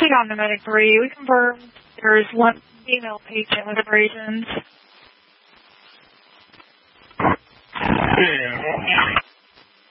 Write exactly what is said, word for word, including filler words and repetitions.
Take on the medic three. We confirm there is one female patient with abrasions. Yeah.